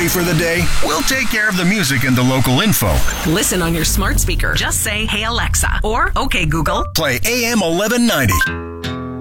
ready for the day? We'll take care of the music and the local info. Listen on your smart speaker. Just say, "Hey Alexa," or "Okay Google." Play AM 1190.